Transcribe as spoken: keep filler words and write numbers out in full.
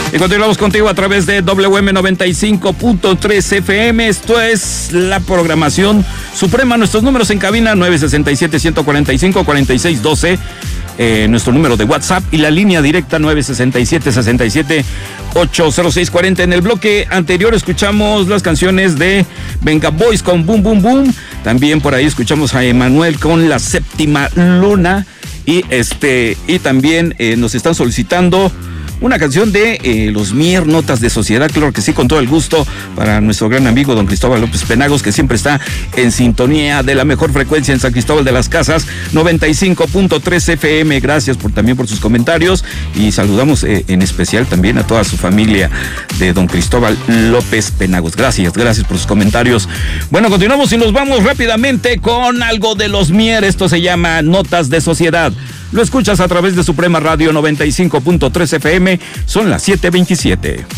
Y continuamos contigo a través de W M noventa y cinco punto tres F M. Esto es la programación suprema. Nuestros números en cabina: nueve seis siete, uno cuatro cinco, cuatro seis uno dos. Eh, nuestro número de WhatsApp y la línea directa nueve seis siete, seis siete, ocho cero seis cuatro cero. En el bloque anterior escuchamos las canciones de Venga Boys con Boom Boom Boom. También por ahí escuchamos a Emanuel con La Séptima Luna. Y este y también eh, nos están solicitando una canción de eh, Los Mier, Notas de Sociedad. Claro que sí, con todo el gusto para nuestro gran amigo don Cristóbal López Penagos, que siempre está en sintonía de la mejor frecuencia en San Cristóbal de las Casas, noventa y cinco punto tres F M. Gracias por, también por sus comentarios, y saludamos eh, en especial también a toda su familia de don Cristóbal López Penagos. Gracias, gracias por sus comentarios. Bueno, continuamos y nos vamos rápidamente con algo de Los Mier. Esto se llama Notas de Sociedad. Lo escuchas a través de Suprema Radio noventa y cinco punto tres F M. Son las siete veintisiete.